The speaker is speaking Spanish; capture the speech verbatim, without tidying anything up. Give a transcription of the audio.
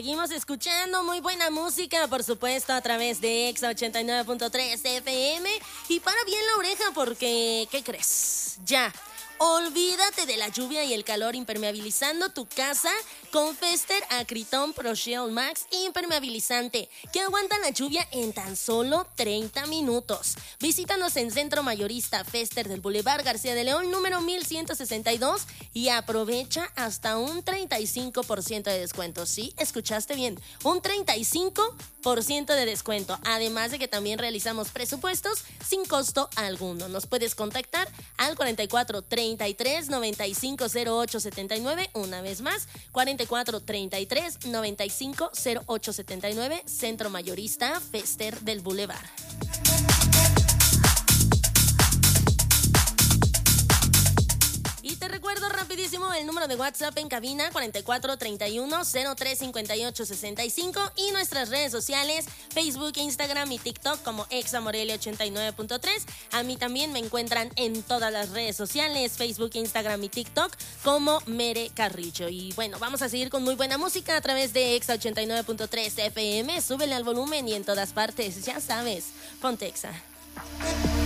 seguimos escuchando muy buena música, por supuesto, a través de Exa ochenta y nueve punto tres F M. Y para bien la oreja porque, ¿qué crees? Ya. Olvídate de la lluvia y el calor impermeabilizando tu casa con Fester Acryton Pro Shield Max impermeabilizante que aguanta la lluvia en tan solo treinta minutos. Visítanos en Centro Mayorista Fester del Boulevard García de León número mil ciento sesenta y dos y aprovecha hasta un treinta y cinco por ciento de descuento. Sí, escuchaste bien, un treinta y cinco por ciento de descuento. Además de que también realizamos presupuestos sin costo alguno. Nos puedes contactar al cuarenta y cuatro treinta y tres noventa y cinco cero ocho setenta y nueve. Una vez más, cuarenta y cuatro treinta y tres noventa y cinco cero ocho setenta y nueve, Centro Mayorista Fester del Boulevard. Y te recuerdo rapidísimo el número de WhatsApp en cabina cuarenta y cuatro treinta y uno cero tres cincuenta y ocho sesenta y cinco y nuestras redes sociales Facebook, Instagram y TikTok como Exa Morelia ochenta y nueve punto tres. A mí también me encuentran en todas las redes sociales, Facebook, Instagram y TikTok como Mere Carrillo. Y bueno, vamos a seguir con muy buena música a través de Exa ochenta y nueve punto tres F M. Súbele al volumen y en todas partes, ya sabes, ponte Exa.